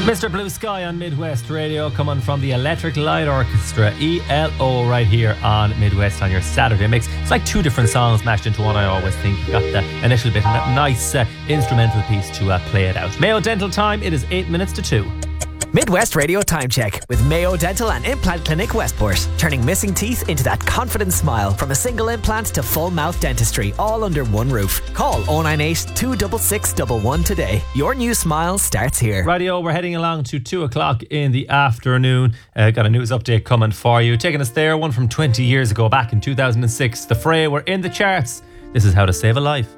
Mr. Blue Sky on Midwest Radio, coming from the Electric Light Orchestra, ELO, right here on Midwest on your Saturday mix. It's like two different songs mashed into one, I always think. You got the initial bit and that nice instrumental piece to play it out. Mayo Dental time, it is 8 minutes to 2. Midwest Radio Time Check with Mayo Dental and Implant Clinic Westport. Turning missing teeth into that confident smile. From a single implant to full mouth dentistry, all under one roof. Call 098 266 111 today. Your new smile starts here. Radio, we're heading along to 2 o'clock in the afternoon. Got a news update coming for you. Taking us there, one from 20 years ago, back in 2006. The Fray were in the charts. This is How to Save a Life.